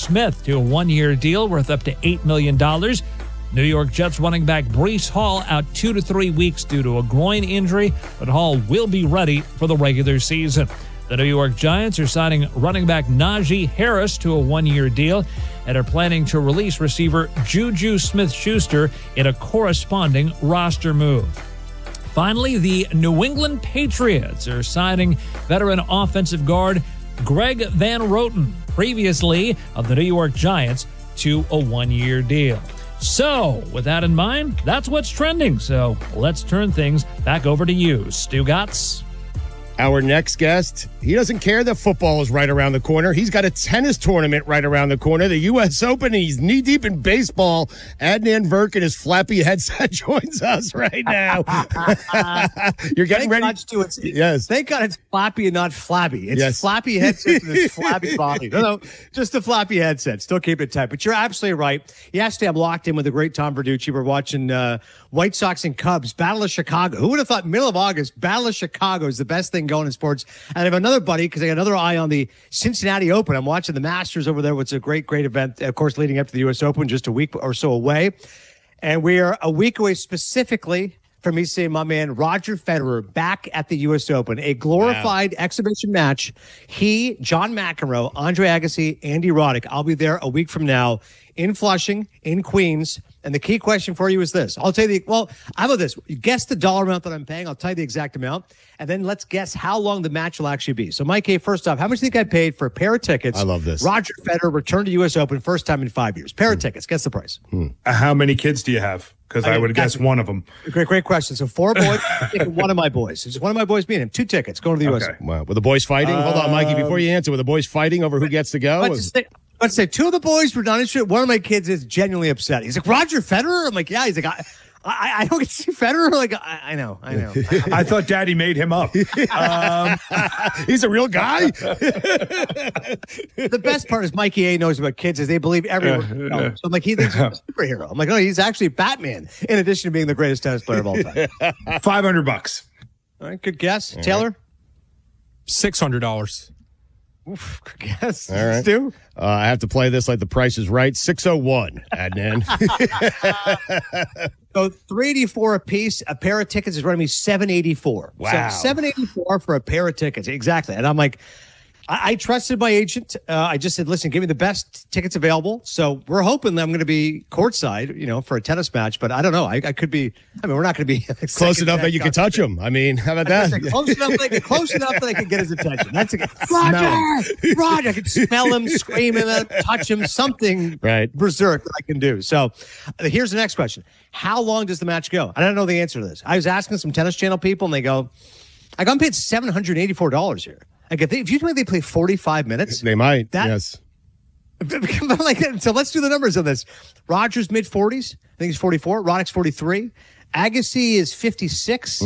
Smith to a one-year deal worth up to $8 million. New York Jets running back Breece Hall out 2 to 3 weeks due to a groin injury, but Hall will be ready for the regular season. The New York Giants are signing running back Najee Harris to a one-year deal and are planning to release receiver Juju Smith-Schuster in a corresponding roster move. Finally, the New England Patriots are signing veteran offensive guard Greg Van Roten, previously of the New York Giants, to a one-year deal. So, with that in mind, that's what's trending. So, let's turn things back over to you, Stu Gatz. Our next guest, he doesn't care that football is right around the corner. He's got a tennis tournament right around the corner, the U.S. Open. He's knee-deep in baseball. Adnan Virk and his flappy headset joins us right now. You're getting ready. Yes. Thank God it's flappy and not flabby. It's flappy headset and it's flabby body. No, just a flappy headset. Still keep it tight. But you're absolutely right. Yesterday, I'm locked in with the great Tom Verducci. We're watching White Sox and Cubs, Battle of Chicago. Who would have thought middle of August, Battle of Chicago is the best thing going in sports? And I have another buddy, because I got another eye on the Cincinnati Open. I'm watching the Masters over there, which is a great event, of course, leading up to the U.S. Open, just a week or so away. And we are a week away specifically from me seeing my man Roger Federer back at the U.S. Open, a glorified exhibition match. He, John McEnroe, Andre Agassi, Andy Roddick. I'll be there a week from now in Flushing, in Queens. And the key question for you is this. I'll tell you how about this? You guess the dollar amount that I'm paying. I'll tell you the exact amount. And then let's guess how long the match will actually be. So, Mike A., first off, how much do you think I paid for a pair of tickets? I love this. Roger Federer returned to U.S. Open, first time in 5 years. Pair of tickets. Guess the price. How many kids do you have? Because I would have guessed one of them. Great question. So 4 boys, one of my boys. It's one of my boys being him. 2 tickets going to the U.S. Open. Wow. Were the boys fighting? Hold on, Mikey, before you answer. Were the boys fighting over who gets to go? Let's say 2 of the boys were not interested. One of my kids is genuinely upset. He's like, Roger Federer? I'm like, yeah. He's like, I don't get to see Federer. Like, I know. I thought Daddy made him up. He's a real guy. The best part is Mikey A. knows about kids is they believe everyone. So I'm like, he thinks he's a superhero. I'm like, no, he's actually Batman, in addition to being the greatest tennis player of all time. $500. All right, good guess. Taylor? $600. Oof, good guess. All right. Stu? I have to play this like the price is right. 601, Adnan. So $384 a piece. A pair of tickets is running me $784. Wow. So $784 for a pair of tickets. Exactly. And I'm like, I trusted my agent. I just said, listen, give me the best tickets available. So we're hoping that I'm going to be courtside, for a tennis match. But I don't know. I could be. I mean, we're not going to be close enough that you can touch him. I mean, how about that? Close enough that I can get his attention. That's a Roger. I can smell him, scream him, touch him, something berserk that I can do. So here's the next question. How long does the match go? I don't know the answer to this. I was asking some Tennis Channel people, and they go, I got paid $784 here. Like, if you think they play 45 minutes, they might. Yes. So let's do the numbers on this. Roger's mid-40s. I think he's 44. Roddick's 43. Agassi is 56.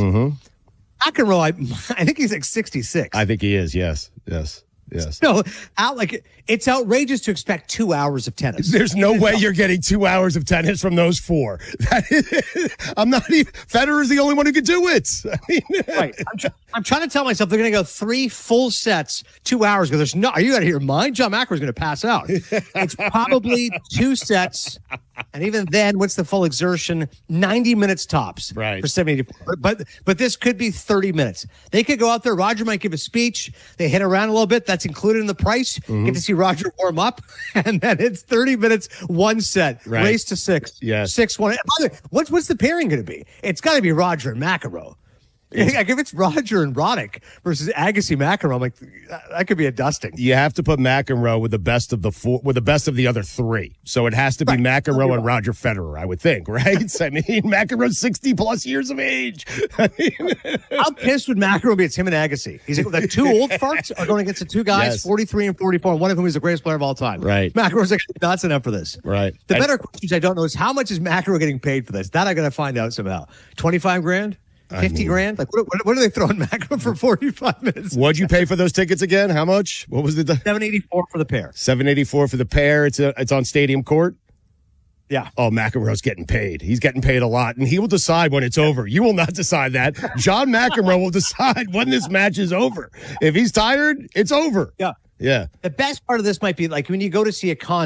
McEnroe, I think he's like 66. I think he is. Yes. No, it's outrageous to expect 2 hours of tennis. There's no way you're getting 2 hours of tennis from those 4. I'm not even. Federer's the only one who could do it. Right. I'm trying to tell myself they're going to go 3 full sets, 2 hours. There's no. Are you out of your mind? John McEnroe's going to pass out. It's probably 2 sets. And even then, what's the full exertion? 90 minutes tops for 784. But this could be 30 minutes. They could go out there. Roger might give a speech. They hit around a little bit. That's included in the price. Get to see Roger warm up. And then it's 30 minutes, 1 set. Race to 6. Yes. 6-1. By the way, what's the pairing going to be? It's got to be Roger and McEnroe. Like if it's Roger and Roddick versus Agassi McEnroe, I'm like, that could be a dusting. You have to put McEnroe with the best of the 4, with the best of the other 3. So it has to be McEnroe and Roger Federer, I would think, right? I mean, McEnroe's 60 plus years of age. How pissed would McEnroe be? It's him and Agassi. He's like, the 2 old farts are going against the 2 guys, 43 and 44, and one of whom is the greatest player of all time. Right. McEnroe's like, that's enough for this. Right. The better questions I don't know is how much is McEnroe getting paid for this? That I got to find out somehow. 25 grand? 50 grand? Like, what are they throwing McEnroe for 45 minutes? What'd you pay for those tickets again? How much? What was the $784 for the pair. $784 for the pair. It's on Stadium Court. Yeah. Oh, McEnroe's getting paid. He's getting paid a lot, and he will decide when it's over. You will not decide that. John McEnroe will decide when this match is over. If he's tired, it's over. Yeah. Yeah. The best part of this might be like when you go to see a concert.